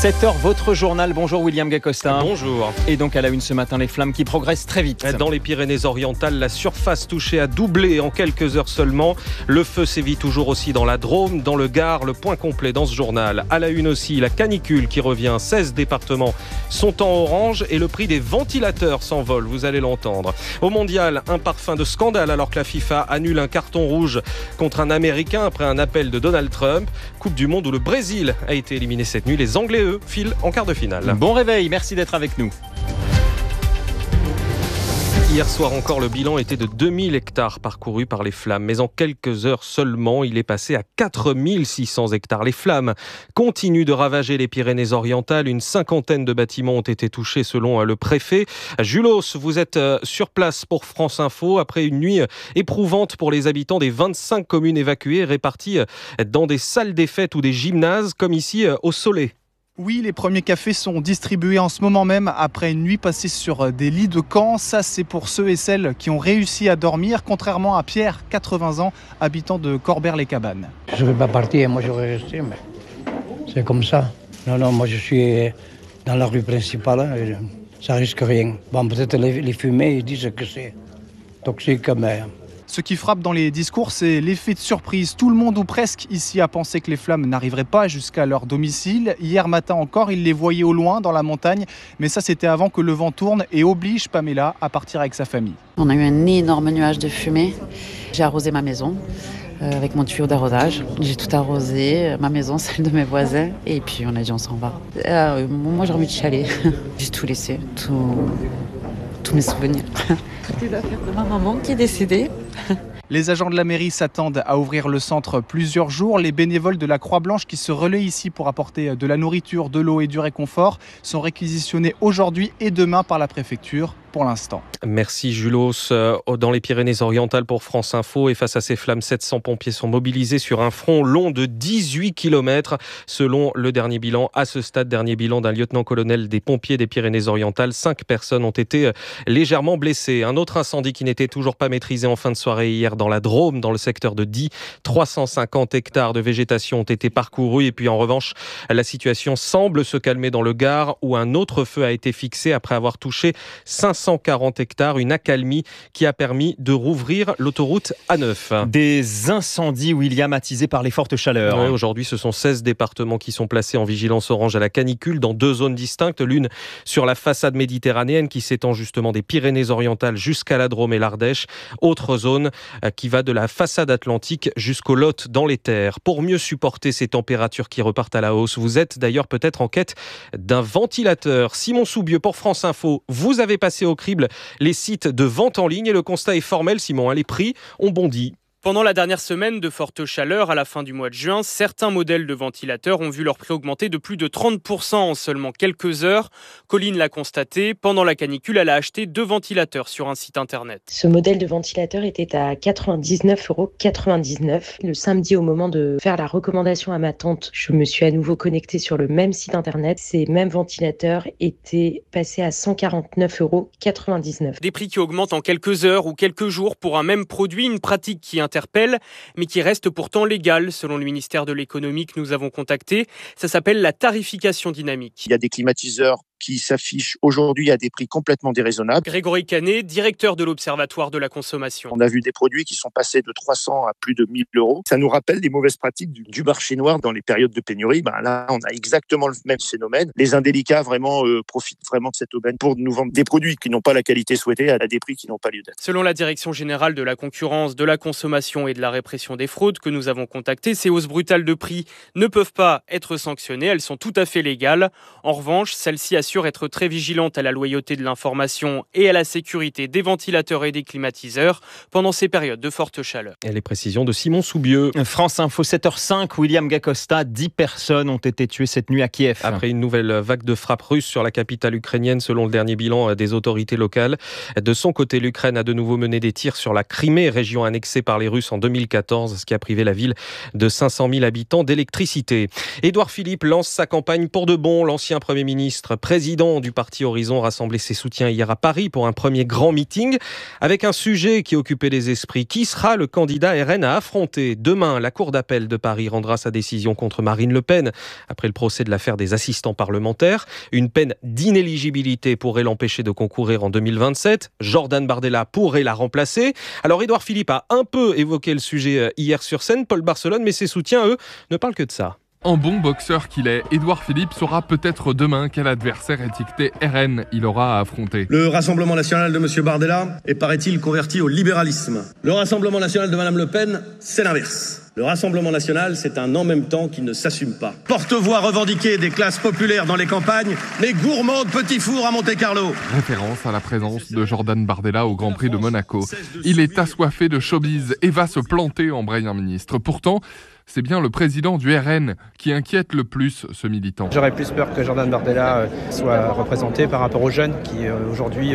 7h, votre journal. Bonjour William Gacosta. Bonjour. Et donc à la une ce matin, les flammes qui progressent très vite. Dans les Pyrénées-Orientales, la surface touchée a doublé en quelques heures seulement. Le feu sévit toujours aussi dans la Drôme, dans le Gard. Le point complet dans ce journal. À la une aussi, la canicule qui revient. 16 départements sont en orange et le prix des ventilateurs s'envole. Vous allez l'entendre. Au mondial, un parfum de scandale alors que la FIFA annule un carton rouge contre un Américain après un appel de Donald Trump. Coupe du monde où le Brésil a été éliminé cette nuit. Les Anglais, eux, filent en quart de finale. Bon réveil, merci d'être avec nous. Hier soir encore, le bilan était de 2000 hectares parcourus par les flammes. Mais en quelques heures seulement, il est passé à 4600 hectares. Les flammes continuent de ravager les Pyrénées-Orientales. Une cinquantaine de bâtiments ont été touchés selon le préfet. Julos, vous êtes sur place pour France Info après une nuit éprouvante pour les habitants des 25 communes évacuées réparties dans des salles des fêtes ou des gymnases comme ici au Soleil. Oui, les premiers cafés sont distribués en ce moment même après une nuit passée sur des lits de camp. Ça, c'est pour ceux et celles qui ont réussi à dormir, contrairement à Pierre, 80 ans, habitant de Corbère-les-Cabanes. Je ne serais pas parti, moi j'aurais resté, mais c'est comme ça. Non, moi je suis dans la rue principale, ça risque rien. Bon, peut-être les fumées, ils disent que c'est toxique, mais... Ce qui frappe dans les discours, c'est l'effet de surprise. Tout le monde ou presque ici a pensé que les flammes n'arriveraient pas jusqu'à leur domicile. Hier matin encore, ils les voyaient au loin dans la montagne. Mais ça, c'était avant que le vent tourne et oblige Pamela à partir avec sa famille. On a eu un énorme nuage de fumée. J'ai arrosé ma maison avec mon tuyau d'arrosage. J'ai tout arrosé, ma maison, celle de mes voisins. Et puis on a dit on s'en va. Moi, j'ai envie de chialer. J'ai tout laissé, tous mes souvenirs. Toutes les affaires de ma maman qui est décédée. Les agents de la mairie s'attendent à ouvrir le centre plusieurs jours. Les bénévoles de la Croix-Blanche qui se relaient ici pour apporter de la nourriture, de l'eau et du réconfort sont réquisitionnés aujourd'hui et demain par la préfecture. Pour l'instant. Merci Julos. Dans les Pyrénées-Orientales pour France Info et face à ces flammes, 700 pompiers sont mobilisés sur un front long de 18 km. Selon le dernier bilan, à ce stade, dernier bilan d'un lieutenant-colonel des pompiers des Pyrénées-Orientales, 5 personnes ont été légèrement blessées. Un autre incendie qui n'était toujours pas maîtrisé en fin de soirée hier dans la Drôme, dans le secteur de Die. 350 hectares de végétation ont été parcourus et puis en revanche, la situation semble se calmer dans le Gard où un autre feu a été fixé après avoir touché 540 hectares, une accalmie qui a permis de rouvrir l'autoroute A9. Des incendies, William, attisés par les fortes chaleurs. Oui, aujourd'hui, ce sont 16 départements qui sont placés en vigilance orange à la canicule dans 2 zones distinctes. L'une sur la façade méditerranéenne qui s'étend justement des Pyrénées-Orientales jusqu'à la Drôme et l'Ardèche. Autre zone qui va de la façade atlantique jusqu'au Lot dans les terres. Pour mieux supporter ces températures qui repartent à la hausse, vous êtes d'ailleurs peut-être en quête d'un ventilateur. Simon Soubieux pour France Info, vous avez passé au crible les sites de vente en ligne et le constat est formel, Simon, les prix ont bondi. Pendant la dernière semaine de forte chaleur, à la fin du mois de juin, certains modèles de ventilateurs ont vu leur prix augmenter de plus de 30% en seulement quelques heures. Colline l'a constaté, pendant la canicule, elle a acheté 2 ventilateurs sur un site internet. Ce modèle de ventilateur était à 99,99 €. Le samedi, au moment de faire la recommandation à ma tante, je me suis à nouveau connectée sur le même site internet. Ces mêmes ventilateurs étaient passés à 149,99 €. Des prix qui augmentent en quelques heures ou quelques jours pour un même produit, une pratique qui interpelle, mais qui reste pourtant légale, selon le ministère de l'économie que nous avons contacté. Ça s'appelle la tarification dynamique. Il y a des climatiseurs qui s'affichent aujourd'hui à des prix complètement déraisonnables. Grégory Canet, directeur de l'Observatoire de la consommation. On a vu des produits qui sont passés de 300 à plus de 1000 €. Ça nous rappelle les mauvaises pratiques du marché noir dans les périodes de pénurie. Là, on a exactement le même phénomène. Les indélicats profitent vraiment de cette aubaine pour nous vendre des produits qui n'ont pas la qualité souhaitée à des prix qui n'ont pas lieu d'être. Selon la Direction générale de la concurrence, de la consommation et de la répression des fraudes que nous avons contactées, ces hausses brutales de prix ne peuvent pas être sanctionnées. Elles sont tout à fait légales. En revanche, celles-ci assurent être très vigilante à la loyauté de l'information et à la sécurité des ventilateurs et des climatiseurs pendant ces périodes de forte chaleur. Et les précisions de Simon Soubieux. France Info 7h05, William Gacosta, 10 personnes ont été tuées cette nuit à Kiev. Après une nouvelle vague de frappes russes sur la capitale ukrainienne, selon le dernier bilan des autorités locales. De son côté, l'Ukraine a de nouveau mené des tirs sur la Crimée, région annexée par les Russes en 2014, ce qui a privé la ville de 500 000 habitants d'électricité. Édouard Philippe lance sa campagne pour de bon. L'ancien Premier ministre président du parti Horizon rassemblait ses soutiens hier à Paris pour un premier grand meeting avec un sujet qui occupait les esprits. Qui sera le candidat RN à affronter? Demain, la Cour d'appel de Paris rendra sa décision contre Marine Le Pen après le procès de l'affaire des assistants parlementaires. Une peine d'inéligibilité pourrait l'empêcher de concourir en 2027. Jordan Bardella pourrait la remplacer. Alors Édouard Philippe a un peu évoqué le sujet hier sur scène, Paul Barcelone, mais ses soutiens, eux, ne parlent que de ça. En bon boxeur qu'il est, Édouard Philippe saura peut-être demain quel adversaire étiqueté RN il aura à affronter. Le Rassemblement national de M. Bardella est, paraît-il, converti au libéralisme. Le Rassemblement national de Mme Le Pen, c'est l'inverse. Le Rassemblement national, c'est un en même temps qui ne s'assume pas. Porte-voix revendiquée des classes populaires dans les campagnes, mais gourmand de petits fours à Monte-Carlo. Référence à la présence de Jordan Bardella au Grand Prix de Monaco. Il est assoiffé de showbiz et va se planter en Premier ministre. Pourtant, c'est bien le président du RN qui inquiète le plus ce militant. J'aurais plus peur que Jordan Bardella soit représenté par rapport aux jeunes qui aujourd'hui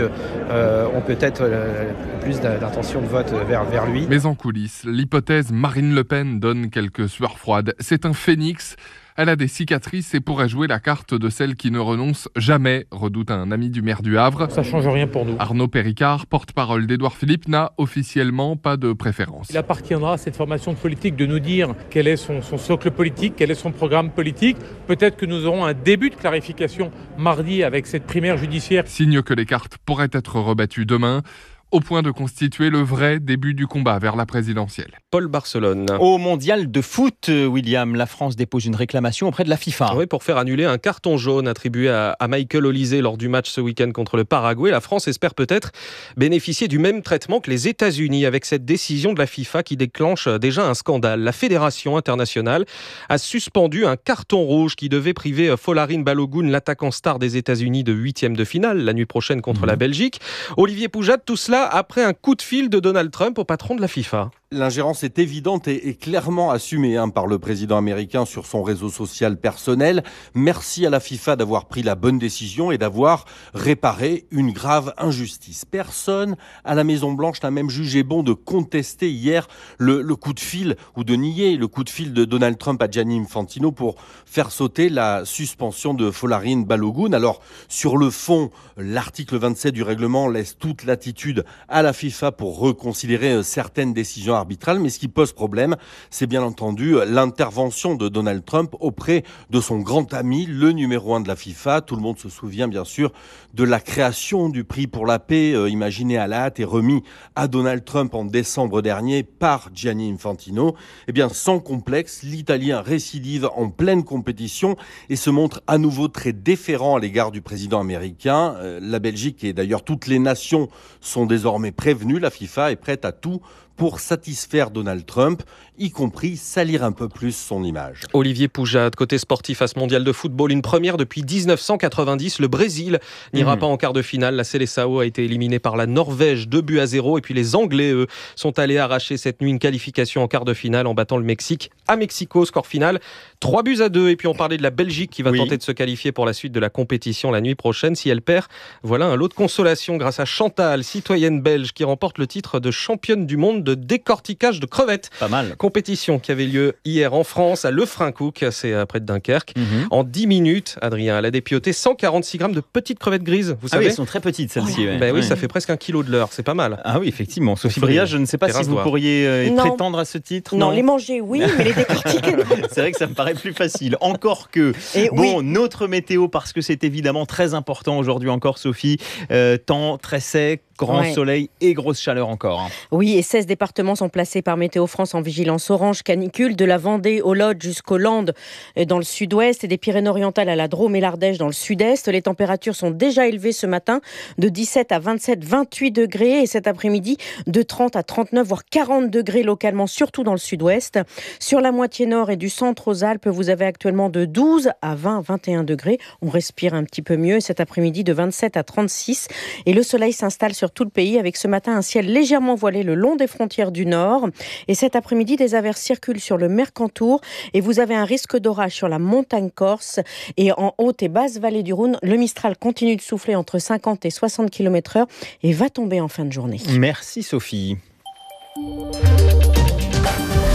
ont peut-être plus d'intention de vote vers lui. Mais en coulisses, l'hypothèse Marine Le Pen donne quelques sueurs froides. C'est un phénix. Elle a des cicatrices et pourrait jouer la carte de celle qui ne renonce jamais, redoute un ami du maire du Havre. Ça change rien pour nous. Arnaud Péricard, porte-parole d'Édouard Philippe, n'a officiellement pas de préférence. Il appartiendra à cette formation politique de nous dire quel est son socle politique, quel est son programme politique. Peut-être que nous aurons un début de clarification mardi avec cette primaire judiciaire. Signe que les cartes pourraient être rebattues demain, au point de constituer le vrai début du combat vers la présidentielle. Paul Barcelone. Au mondial de foot, William, la France dépose une réclamation auprès de la FIFA. Oui, pour faire annuler un carton jaune attribué à Michael Olise lors du match ce week-end contre le Paraguay. La France espère peut-être bénéficier du même traitement que les États-Unis avec cette décision de la FIFA qui déclenche déjà un scandale. La Fédération internationale a suspendu un carton rouge qui devait priver Folarin Balogun, l'attaquant star des États-Unis, de 8e de finale la nuit prochaine contre la Belgique. Olivier Poujat, tout cela après un coup de fil de Donald Trump au patron de la FIFA. L'ingérence est évidente et clairement assumée par le président américain sur son réseau social personnel. Merci à la FIFA d'avoir pris la bonne décision et d'avoir réparé une grave injustice. Personne à la Maison-Blanche n'a même jugé bon de contester hier le coup de fil ou de nier le coup de fil de Donald Trump à Gianni Infantino pour faire sauter la suspension de Folarin Balogun. Alors, sur le fond, l'article 27 du règlement laisse toute latitude à la FIFA pour reconsidérer certaines décisions arbitrales, mais ce qui pose problème, c'est bien entendu l'intervention de Donald Trump auprès de son grand ami, le numéro 1 de la FIFA. Tout le monde se souvient bien sûr de la création du prix pour la paix, imaginé à la hâte et remis à Donald Trump en décembre dernier par Gianni Infantino. Eh bien, sans complexe, l'Italien récidive en pleine compétition et se montre à nouveau très déférent à l'égard du président américain. La Belgique et d'ailleurs toutes les nations sont désormais prévenues. La FIFA est prête à tout pour satisfaire Donald Trump, y compris salir un peu plus son image. Olivier Poujat, côté sportif à ce mondial de football, une première depuis 1990. Le Brésil n'ira pas en quart de finale. La Seleção a été éliminée par la Norvège 2-0. Et puis les Anglais, eux, sont allés arracher cette nuit une qualification en quart de finale en battant le Mexique à Mexico. Score final 3-2. Et puis on parlait de la Belgique qui va tenter de se qualifier pour la suite de la compétition la nuit prochaine. Si elle perd, voilà un lot de consolation grâce à Chantal, citoyenne belge, qui remporte le titre de championne du monde de décortiquage de crevettes. Pas mal. Compétition qui avait lieu hier en France à Lefrancouc, c'est près de Dunkerque. En 10 minutes, Adrien, elle a dépioté 146 grammes de petites crevettes grises. Vous savez, elles sont très petites celles-ci. Oui, ça fait presque 1 kilo de l'heure, c'est pas mal. Ah oui, effectivement. Sophie Bria, je ne sais pas si vous pourriez prétendre à ce titre. Non, les manger, oui, mais les décortiquer, non. C'est vrai que ça me paraît plus facile. Encore que, notre météo, parce que c'est évidemment très important aujourd'hui encore, Sophie, temps très sec, grand soleil et grosse chaleur encore. Oui, et 16 départements sont placés par Météo France en vigilance orange canicule, de la Vendée au Lot jusqu'aux Landes dans le sud-ouest et des Pyrénées-Orientales à la Drôme et l'Ardèche dans le sud-est. Les températures sont déjà élevées ce matin de 17 à 27, 28 degrés et cet après-midi de 30 à 39 voire 40 degrés localement, surtout dans le sud-ouest. Sur la moitié nord et du centre aux Alpes, vous avez actuellement de 12 à 20, 21 degrés. On respire un petit peu mieux cet après-midi de 27 à 36 et le soleil s'installe sur tout le pays avec ce matin un ciel légèrement voilé le long des frontières du nord. Et cet après-midi, des averses circulent sur le Mercantour et vous avez un risque d'orage sur la montagne corse. Et en haute et basse vallée du Rhône, le Mistral continue de souffler entre 50 et 60 km/h et va tomber en fin de journée. Merci Sophie.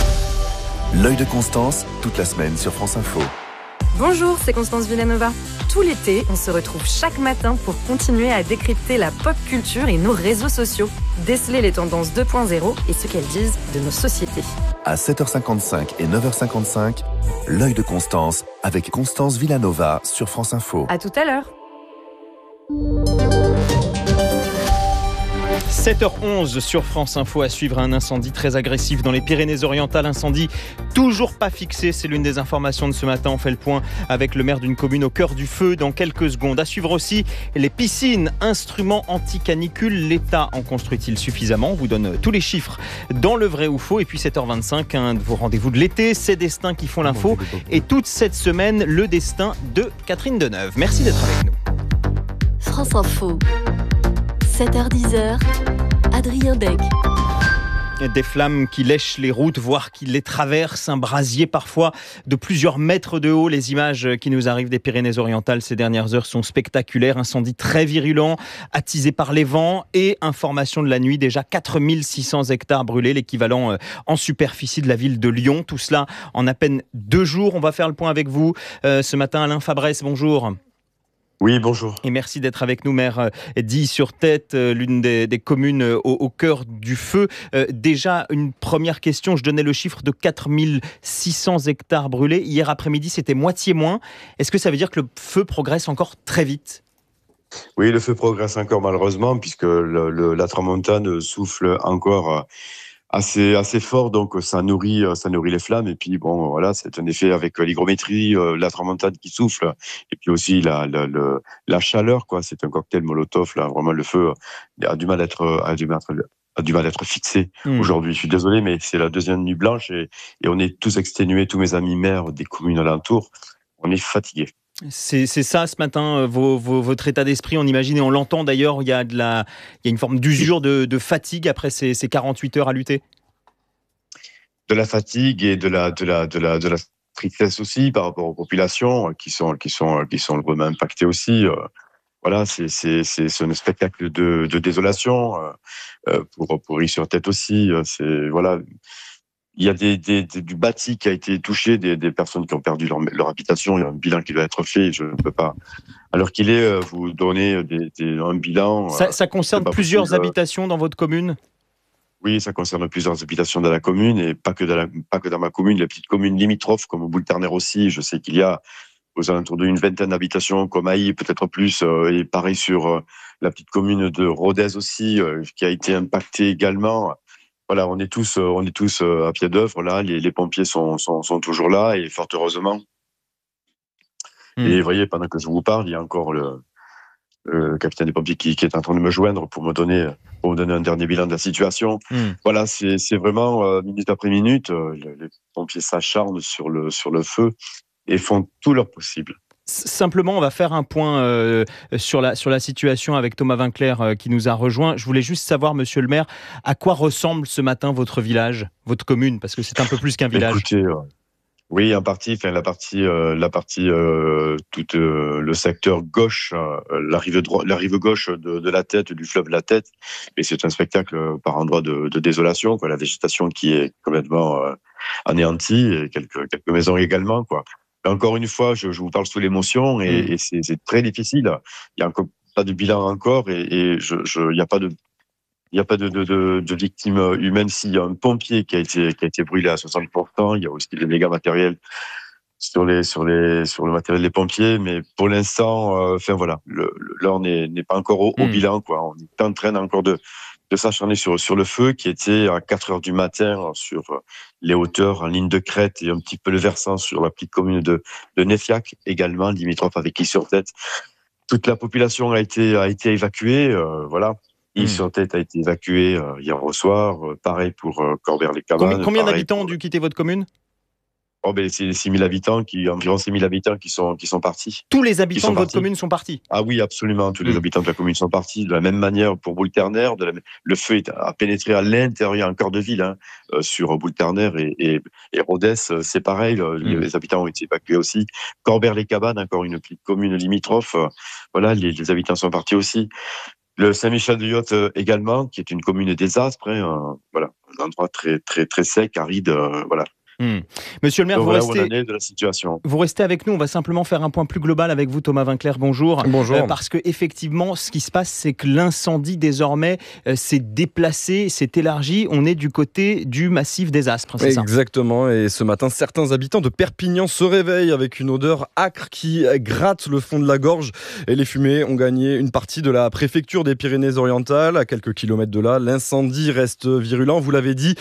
L'œil de Constance, toute la semaine sur France Info. Bonjour, c'est Constance Villanova. Tout l'été, on se retrouve chaque matin pour continuer à décrypter la pop culture et nos réseaux sociaux. Déceler les tendances 2.0 et ce qu'elles disent de nos sociétés. À 7h55 et 9h55, l'œil de Constance avec Constance Villanova sur France Info. À tout à l'heure. 7h11 sur France Info, à suivre un incendie très agressif dans les Pyrénées-Orientales. Incendie toujours pas fixé, c'est l'une des informations de ce matin. On fait le point avec le maire d'une commune au cœur du feu dans quelques secondes. À suivre aussi les piscines, instruments anti-canicule. L'État en construit-il suffisamment? On vous donne tous les chiffres dans le vrai ou faux. Et puis 7h25, un de vos rendez-vous de l'été, c'est Destins qui font l'info. Et toute cette semaine, le destin de Catherine Deneuve. Merci d'être avec nous. France Info, 7h-10h, Adrien Deg. Des flammes qui lèchent les routes, voire qui les traversent. Un brasier parfois de plusieurs mètres de haut. Les images qui nous arrivent des Pyrénées-Orientales ces dernières heures sont spectaculaires. Incendie très virulent, attisé par les vents. Et information de la nuit, déjà 4600 hectares brûlés, l'équivalent en superficie de la ville de Lyon. Tout cela en à peine 2 jours. On va faire le point avec vous ce matin. Alain Fabresse, bonjour. Oui, bonjour. Et merci d'être avec nous, maire d'Illy-sur-Tête, l'une des communes au cœur du feu. Déjà, une première question, je donnais le chiffre de 4600 hectares brûlés. Hier après-midi, c'était moitié moins. Est-ce que ça veut dire que le feu progresse encore très vite ? Oui, le feu progresse encore malheureusement, puisque la tramontane souffle encore assez fort, donc ça nourrit les flammes. Et puis bon, voilà, c'est un effet avec l'hygrométrie, la tramontane qui souffle, et puis aussi la chaleur, quoi. C'est un cocktail Molotov là. Vraiment, le feu a du mal à être fixé aujourd'hui. Je suis désolé, mais c'est la deuxième nuit blanche et on est tous exténués, tous mes amis maires des communes alentours, on est fatigués. C'est ça ce matin, votre état d'esprit, on imagine, et on l'entend d'ailleurs, il y a une forme d'usure de fatigue après ces 48 heures à lutter. De la fatigue et de la tristesse aussi par rapport aux populations qui sont vraiment impactées aussi. Voilà, c'est un spectacle de désolation pour Illy-sur-Tête aussi. C'est voilà. Il y a du bâti qui a été touché, des personnes qui ont perdu leur habitation. Il y a un bilan qui doit être fait. Je ne peux pas, à l'heure qu'il est, vous donner un bilan. Ça concerne plusieurs habitations dans votre commune ? Oui, ça concerne plusieurs habitations dans la commune et pas que dans ma commune. Les petites communes limitrophes, comme Boule-Ternaire aussi. Je sais qu'il y a aux alentours d'une vingtaine d'habitations, comme Ailly, peut-être plus. Et pareil sur la petite commune de Rodez aussi, qui a été impactée également. Voilà, on est tous à pied d'œuvre là. Les pompiers sont toujours là et fort heureusement. Et vous voyez, pendant que je vous parle, il y a encore le capitaine des pompiers qui est en train de me joindre pour me donner un dernier bilan de la situation. Voilà, c'est vraiment minute après minute, les pompiers s'acharnent sur le feu et font tout leur possible. Simplement, on va faire un point sur la situation avec Thomas Vinclair qui nous a rejoint. Je voulais juste savoir, monsieur le maire, à quoi ressemble ce matin votre village, votre commune, parce que c'est un peu plus qu'un village. Écoutez, oui, en partie, la partie tout le secteur gauche, la rive gauche de la Tête, du fleuve La Tête, et c'est un spectacle par endroits de désolation, quoi. La végétation qui est complètement anéantie, et quelques maisons également, quoi. Encore une fois, je vous parle sous l'émotion et c'est très difficile. Il n'y a encore pas de bilan encore et il n'y a pas de victimes humaines. S'il y a un pompier qui a été brûlé à 60%, il y a aussi des dégâts matériels sur le matériel des pompiers. Mais pour l'instant, voilà, là on n'est pas encore au bilan, quoi. On est en train encore de s'acharner sur le feu qui était à 4h du matin sur les hauteurs en ligne de crête et un petit peu le versant sur la petite commune de Nefiac, également limitrophe avec Illy-sur-Tête. Toute la population a été évacuée, voilà. Illy-sur-Tête a été évacuée hier au soir, pareil pour Corbère-les-Cabanes. Combien d'habitants ont dû quitter votre commune ? C'est 6 000 habitants environ 6 000 habitants qui sont partis. Tous les habitants de votre commune sont partis ? Ah oui, absolument. Tous les habitants de la commune sont partis. De la même manière pour Boule-Ternaire. Le feu a pénétré à l'intérieur, en cœur de ville, sur Boule-Ternaire et Rodez. C'est pareil. Les habitants ont été évacués aussi. Corbère-les-Cabanes, encore une petite commune limitrophe. Voilà, les habitants sont partis aussi. Le Saint-Michel-de-Yotte également, qui est une commune désastre. Voilà, un endroit très, très, très sec, aride. Voilà. Monsieur le maire, de la situation. Vous restez avec nous. On va simplement faire un point plus global avec vous, Thomas Vinclair. Bonjour. Bonjour. Parce que effectivement, ce qui se passe, c'est que l'incendie désormais s'est déplacé, s'est élargi. On est du côté du massif des Aspres, c'est ça ? Exactement. Et ce matin, certains habitants de Perpignan se réveillent avec une odeur âcre qui gratte le fond de la gorge. Et les fumées ont gagné une partie de la préfecture des Pyrénées-Orientales, à quelques kilomètres de là. L'incendie reste virulent. Vous l'avez dit,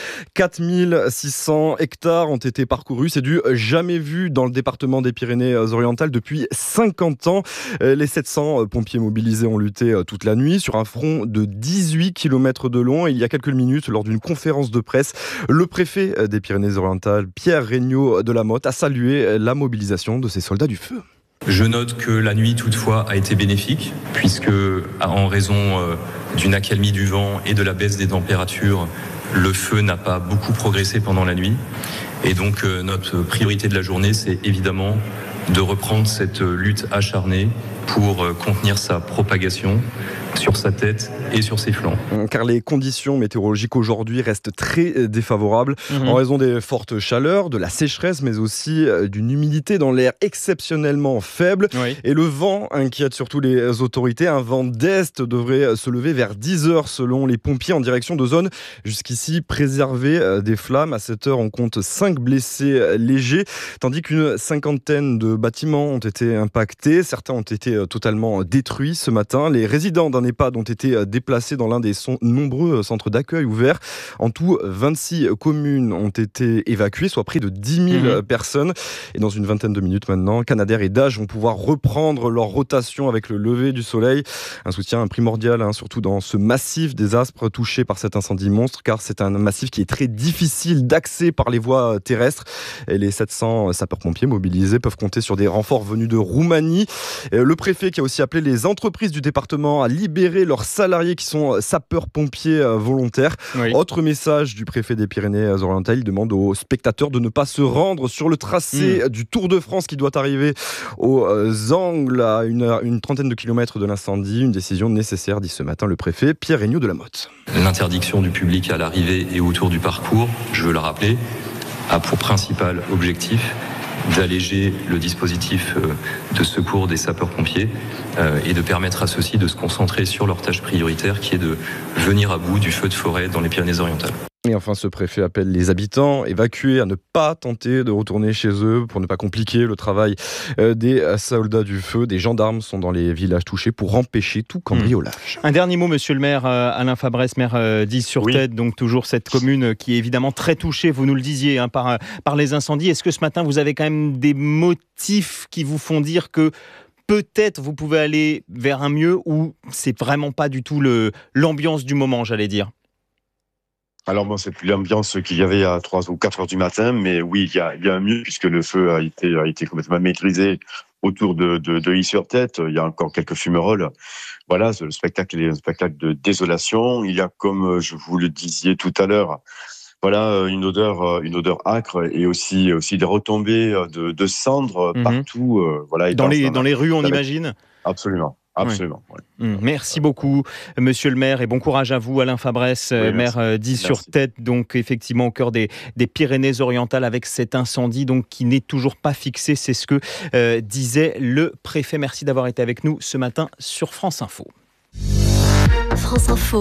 4600 hectares ont été parcourus. C'est du jamais vu dans le département des Pyrénées-Orientales depuis 50 ans. Les 700 pompiers mobilisés ont lutté toute la nuit sur un front de 18 km de long. Et il y a quelques minutes, lors d'une conférence de presse, le préfet des Pyrénées-Orientales, Pierre Regnault de la Motte, a salué la mobilisation de ces soldats du feu. Je note que la nuit, toutefois, a été bénéfique, puisque, en raison d'une accalmie du vent et de la baisse des températures, le feu n'a pas beaucoup progressé pendant la nuit. Et donc, notre priorité de la journée, c'est évidemment de reprendre cette lutte acharnée pour contenir sa propagation sur sa tête et sur ses flancs. Car les conditions météorologiques aujourd'hui restent très défavorables en raison des fortes chaleurs, de la sécheresse, mais aussi d'une humidité dans l'air exceptionnellement faible. Oui. Et le vent inquiète surtout les autorités. Un vent d'est devrait se lever vers 10h selon les pompiers en direction de zones jusqu'ici préservées des flammes. À cette heure, on compte 5 blessés légers, tandis qu'une cinquantaine de bâtiments ont été impactés. Certains ont été totalement détruits ce matin. Les résidents d'un EHPAD ont été déplacés dans l'un des nombreux centres d'accueil ouverts. En tout, 26 communes ont été évacuées, soit près de 10 000 personnes. Et dans une vingtaine de minutes maintenant, Canadair et Dage vont pouvoir reprendre leur rotation avec le lever du soleil. Un soutien primordial, surtout dans ce massif des Aspres touché par cet incendie monstre, car c'est un massif qui est très difficile d'accès par les voies terrestres. Et les 700 sapeurs-pompiers mobilisés peuvent compter sur des renforts venus de Roumanie. Le préfet qui a aussi appelé les entreprises du département à libérer leurs salariés qui sont sapeurs-pompiers volontaires. Oui. Autre message du préfet des Pyrénées-Orientales, il demande aux spectateurs de ne pas se rendre sur le tracé du Tour de France qui doit arriver aux Angles à une trentaine de kilomètres de l'incendie. Une décision nécessaire, dit ce matin le préfet Pierre Regnault de la Motte. L'interdiction du public à l'arrivée et autour du parcours, je veux le rappeler, a pour principal objectif d'alléger le dispositif de secours des sapeurs-pompiers et de permettre à ceux-ci de se concentrer sur leur tâche prioritaire qui est de venir à bout du feu de forêt dans les Pyrénées-Orientales. Et enfin, ce préfet appelle les habitants évacués à ne pas tenter de retourner chez eux pour ne pas compliquer le travail des soldats du feu. Des gendarmes sont dans les villages touchés pour empêcher tout cambriolage. Un dernier mot, monsieur le maire, Alain Fabresse, maire d'Is-sur-Tête, donc toujours cette commune qui est évidemment très touchée, vous nous le disiez, par les incendies. Est-ce que ce matin, vous avez quand même des motifs qui vous font dire que peut-être vous pouvez aller vers un mieux ou c'est vraiment pas du tout l'ambiance du moment, j'allais dire? Alors bon, c'est plus l'ambiance qu'il y avait à 3 ou 4 heures du matin, mais oui, il y a un mieux puisque le feu a été complètement maîtrisé autour de Is-sur-Tête. Il y a encore quelques fumerolles. Voilà, le spectacle est un spectacle de désolation. Il y a, comme je vous le disiez tout à l'heure, voilà, une odeur âcre et aussi des retombées de cendres partout. Voilà, et dans les rues, on imagine. Absolument. Absolument. Oui. Ouais. Merci beaucoup, monsieur le maire, et bon courage à vous, Alain Fabresse, maire d'Is-sur-Tête, donc effectivement au cœur des Pyrénées-Orientales avec cet incendie donc qui n'est toujours pas fixé. C'est ce que disait le préfet. Merci d'avoir été avec nous ce matin sur France Info. France Info,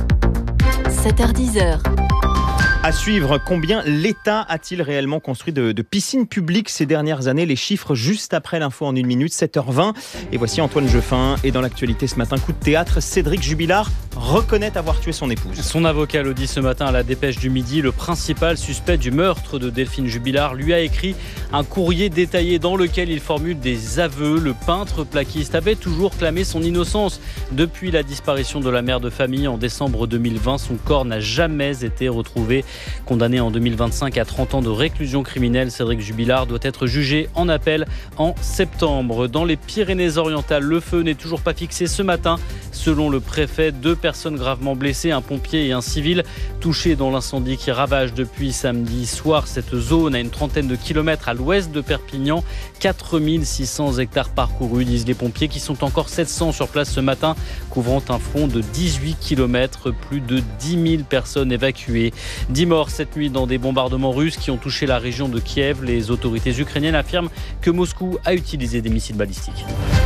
7h-10h. À suivre, combien l'État a-t-il réellement construit de piscines publiques ces dernières années? Les chiffres juste après l'info en 1 minute, 7h20. Et voici Antoine Jeuffin. Et dans l'actualité ce matin, coup de théâtre, Cédric Jubilard reconnaît avoir tué son épouse. Son avocat le dit ce matin à la Dépêche du Midi. Le principal suspect du meurtre de Delphine Jubilard lui a écrit un courrier détaillé dans lequel il formule des aveux. Le peintre plaquiste avait toujours clamé son innocence. Depuis la disparition de la mère de famille en décembre 2020, son corps n'a jamais été retrouvé. Condamné en 2025 à 30 ans de réclusion criminelle, Cédric Jubilard doit être jugé en appel en septembre. Dans les Pyrénées-Orientales, le feu n'est toujours pas fixé ce matin. Selon le préfet, 2 personnes gravement blessées, un pompier et un civil, touchés dans l'incendie qui ravage depuis samedi soir cette zone à une trentaine de kilomètres à l'ouest de Perpignan. 4600 hectares parcourus, disent les pompiers, qui sont encore 700 sur place ce matin, couvrant un front de 18 kilomètres, plus de 10 000 personnes évacuées. 10 morts cette nuit dans des bombardements russes qui ont touché la région de Kiev. Les autorités ukrainiennes affirment que Moscou a utilisé des missiles balistiques.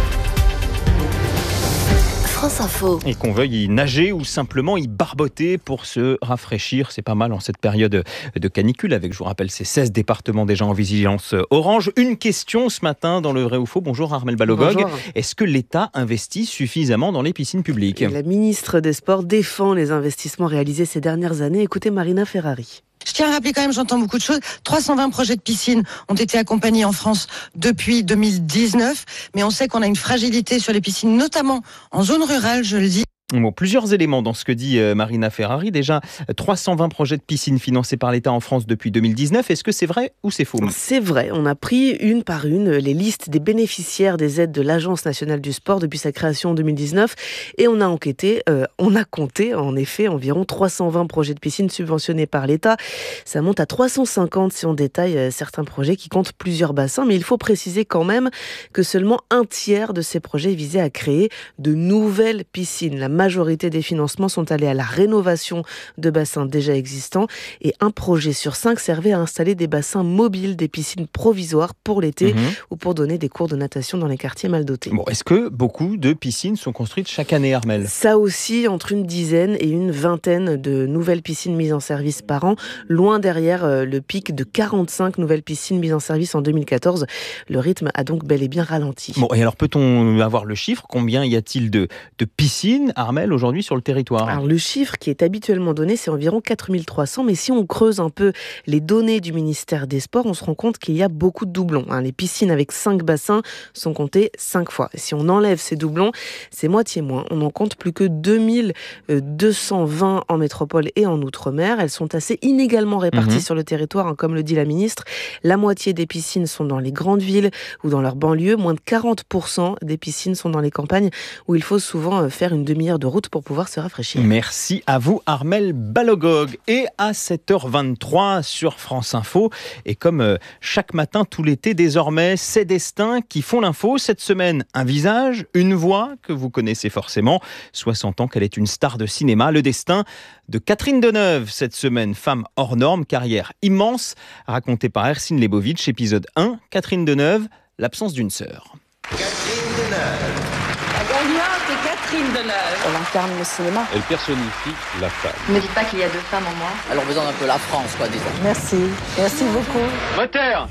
France Info. Et qu'on veuille y nager ou simplement y barboter pour se rafraîchir, c'est pas mal en cette période de canicule avec, je vous rappelle, ces 16 départements déjà en vigilance orange. Une question ce matin dans le vrai ou faux. Bonjour Armelle Balogog. Bonjour. Est-ce que l'État investit suffisamment dans les piscines publiques ? La ministre des Sports défend les investissements réalisés ces dernières années. Écoutez Marina Ferrari. Je tiens à rappeler quand même, j'entends beaucoup de choses. 320 projets de piscine ont été accompagnés en France depuis 2019. Mais on sait qu'on a une fragilité sur les piscines, notamment en zone rurale, je le dis. Bon, plusieurs éléments dans ce que dit Marina Ferrari. Déjà, 320 projets de piscine financés par l'État en France depuis 2019. Est-ce que c'est vrai ou c'est faux ? C'est vrai. On a pris une par une les listes des bénéficiaires des aides de l'Agence nationale du sport depuis sa création en 2019. Et on a compté en effet environ 320 projets de piscine subventionnés par l'État. Ça monte à 350 si on détaille certains projets qui comptent plusieurs bassins. Mais il faut préciser quand même que seulement un tiers de ces projets visaient à créer de nouvelles piscines. La majorité des financements sont allés à la rénovation de bassins déjà existants et un projet sur 5 servait à installer des bassins mobiles, des piscines provisoires pour l'été ou pour donner des cours de natation dans les quartiers mal dotés. Bon, est-ce que beaucoup de piscines sont construites chaque année, Armelle ? Ça aussi, entre une dizaine et une vingtaine de nouvelles piscines mises en service par an, loin derrière le pic de 45 nouvelles piscines mises en service en 2014. Le rythme a donc bel et bien ralenti. Bon, et alors peut-on avoir le chiffre ? Combien y a-t-il de piscines, Armelle, aujourd'hui sur le territoire ? Alors le chiffre qui est habituellement donné, c'est environ 4300, mais si on creuse un peu les données du ministère des Sports, on se rend compte qu'il y a beaucoup de doublons. Les piscines avec 5 bassins sont comptées 5 fois. Et si on enlève ces doublons, c'est moitié moins. On n'en compte plus que 2220 en métropole et en outre-mer. Elles sont assez inégalement réparties sur le territoire, comme le dit la ministre. La moitié des piscines sont dans les grandes villes ou dans leurs banlieues. Moins de 40% des piscines sont dans les campagnes où il faut souvent faire une demi-heure de route pour pouvoir se rafraîchir. Merci à vous Armelle Balogog. Et à 7h23 sur France Info, et comme chaque matin tout l'été désormais, ces destins qui font l'info. Cette semaine, un visage, une voix que vous connaissez forcément. 60 ans qu'elle est une star de cinéma. Le destin de Catherine Deneuve cette semaine, femme hors norme, carrière immense, racontée par Hercine Lebovitch. Épisode 1, Catherine Deneuve, l'absence d'une sœur. Catherine Deneuve. La gagnante est Catherine Deneuve. Elle incarne le cinéma. Elle personnifie la femme. Ne me dites pas qu'il y a 2 femmes en moi. Elle représente un peu la France, quoi, disons. Merci. Merci beaucoup. Moteur.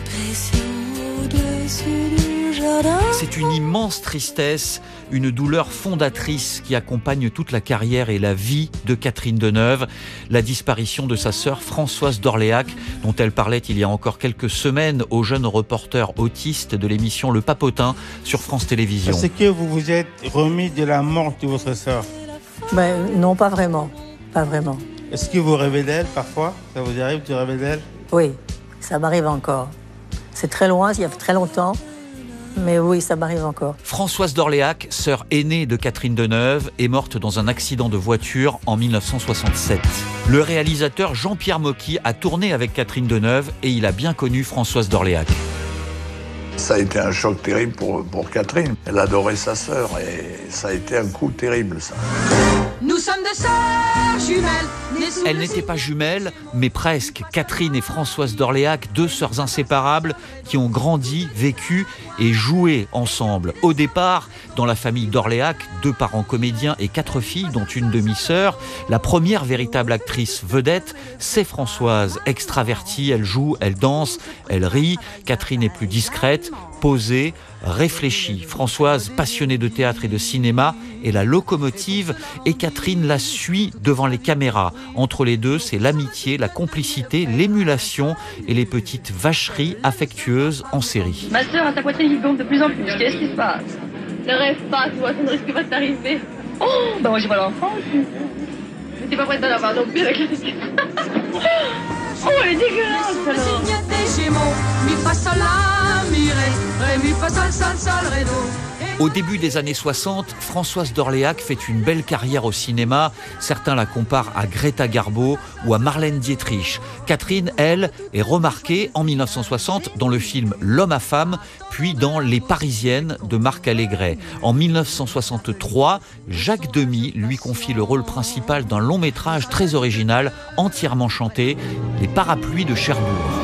C'est une immense tristesse, une douleur fondatrice qui accompagne toute la carrière et la vie de Catherine Deneuve. La disparition de sa sœur Françoise d'Orléac, dont elle parlait il y a encore quelques semaines aux jeunes reporters autistes de l'émission Le Papotin sur France Télévisions. Est-ce que vous vous êtes remis de la mort de votre sœur ? Non, pas vraiment. Pas vraiment. Est-ce que vous rêvez d'elle parfois ? Ça vous arrive de rêver d'elle ? Oui, ça m'arrive encore. C'est très loin, il y a très longtemps. Mais oui, ça m'arrive encore. Françoise d'Orléac, sœur aînée de Catherine Deneuve, est morte dans un accident de voiture en 1967. Le réalisateur Jean-Pierre Mocky a tourné avec Catherine Deneuve et il a bien connu Françoise d'Orléac. Ça a été un choc terrible pour Catherine. Elle adorait sa sœur et ça a été un coup terrible, ça. Nous sommes deux sœurs jumelles. Elles n'étaient pas jumelles, mais presque. Catherine et Françoise d'Orléac, 2 sœurs inséparables qui ont grandi, vécu et joué ensemble. Au départ, dans la famille d'Orléac, 2 parents comédiens et 4 filles, dont une demi-sœur. La première véritable actrice vedette, c'est Françoise. Extravertie, elle joue, elle danse, elle rit. Catherine est plus discrète, posée, réfléchie. Françoise, passionnée de théâtre et de cinéma, est la locomotive et Catherine la suit devant les caméras. Entre les deux, c'est l'amitié, la complicité, l'émulation et les petites vacheries affectueuses en série. Ma sœur a sa poitrine qui gonfle de plus en plus. Qu'est-ce qui se passe ? Ne rêve pas, tu vois, ça ne risque pas de t'arriver. Oh, bah moi j'ai pas l'enfant aussi. Mais t'es pas prête d'en avoir non plus avec la tête. Oh, elle est dégueulasse alors. mi, fa, sol, la, mi, ré, mi, fa, sol, sol, sol, ré, do. Au début des années 60, Françoise d'Orléac fait une belle carrière au cinéma. Certains la comparent à Greta Garbo ou à Marlène Dietrich. Catherine, elle, est remarquée en 1960 dans le film L'homme à femme, puis dans Les Parisiennes de Marc Allégret. En 1963, Jacques Demy lui confie le rôle principal d'un long métrage très original, entièrement chanté, Les Parapluies de Cherbourg.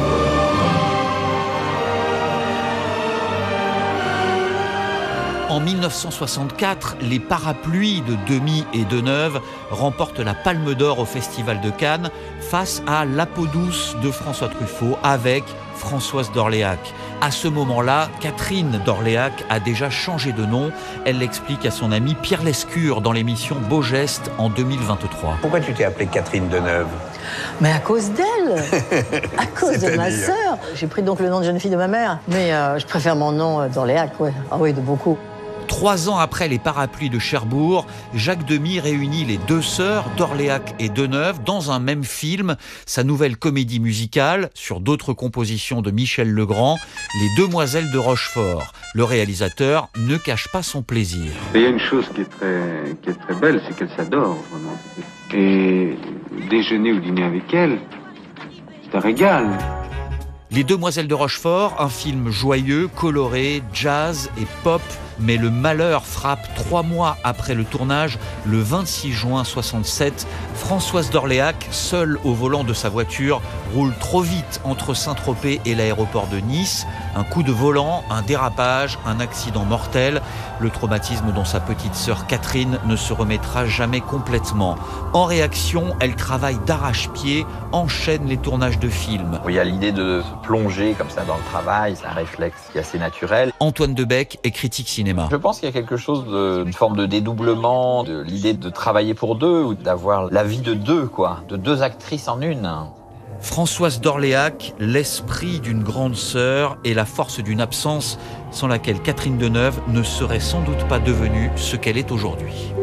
En 1964, les Parapluies de Demy et Deneuve remportent la Palme d'Or au Festival de Cannes face à La peau douce de François Truffaut avec Françoise d'Orléac. À ce moment-là, Catherine d'Orléac a déjà changé de nom. Elle l'explique à son ami Pierre Lescure dans l'émission Beau Geste en 2023. Pourquoi tu t'es appelée Catherine Deneuve ? Mais à cause d'elle, à cause de ma sœur. J'ai pris donc le nom de jeune fille de ma mère, mais je préfère mon nom d'Orléac, ouais. Ah oui, de beaucoup. 3 ans après les Parapluies de Cherbourg, Jacques Demy réunit les deux sœurs d'Orléac et Deneuve dans un même film, sa nouvelle comédie musicale, sur d'autres compositions de Michel Legrand, Les Demoiselles de Rochefort. Le réalisateur ne cache pas son plaisir. Il y a une chose qui est très belle, c'est qu'elle s'adore, vraiment. Et déjeuner ou dîner avec elle, c'est un régal. Les Demoiselles de Rochefort, un film joyeux, coloré, jazz et pop, mais le malheur frappe 3 mois après le tournage, le 26 juin 67. Françoise d'Orléac, seule au volant de sa voiture, roule trop vite entre Saint-Tropez et l'aéroport de Nice. Un coup de volant, un dérapage, un accident mortel. Le traumatisme dont sa petite sœur Catherine ne se remettra jamais complètement. En réaction, elle travaille d'arrache-pied, enchaîne les tournages de films. Il y a l'idée de se plonger comme ça dans le travail, c'est un réflexe qui est assez naturel. Antoine Debec est critique cinéma. Je pense qu'il y a quelque chose d'une forme de dédoublement, de l'idée de travailler pour deux, ou d'avoir la vie de deux, quoi, de deux actrices en une. Françoise d'Orléac, l'esprit d'une grande sœur et la force d'une absence sans laquelle Catherine Deneuve ne serait sans doute pas devenue ce qu'elle est aujourd'hui.